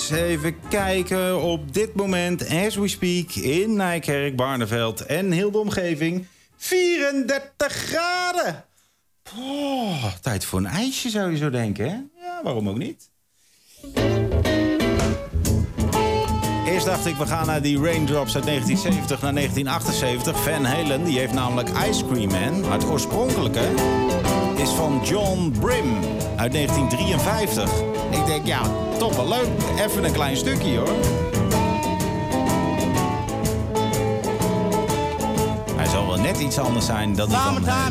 is, even kijken, op dit moment, as we speak, in Nijkerk, Barneveld en heel de omgeving, 34 graden. Oh, tijd voor een ijsje zou je zo denken, hè? Ja, waarom ook niet? Eerst dacht ik, we gaan naar die Raindrops uit 1970 naar 1978. Van Halen, die heeft namelijk Ice Cream Man. Maar het oorspronkelijke is van John Brim uit 1953. Ik denk, ja, toch wel leuk. Even een klein stukje, hoor. Hij zal wel net iets anders zijn dan die van Halen.